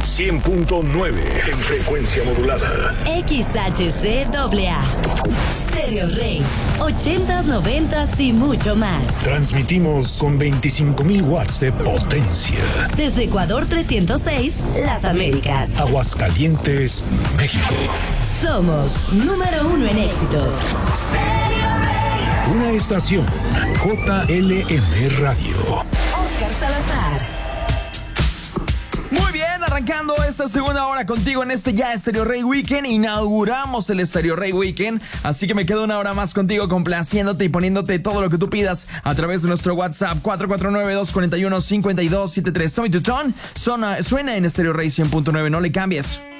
100.9 en frecuencia modulada. XHCAA. Stereo Rey. 80s, 90s y mucho más. Transmitimos con 25,000 watts de potencia. Desde Ecuador 306, Las Américas. Aguascalientes, México. Somos número 1 en éxitos. Una estación JLM Radio. Oscar Salazar. Muy bien, arrancando esta segunda hora contigo en este ya Stereo Rey Weekend. Inauguramos el Stereo Rey Weekend, así que me quedo una hora más contigo complaciéndote y poniéndote todo lo que tú pidas a través de nuestro WhatsApp 449-241-5273. Tommy Tutón suena en Stereo Rey 100.9, no le cambies.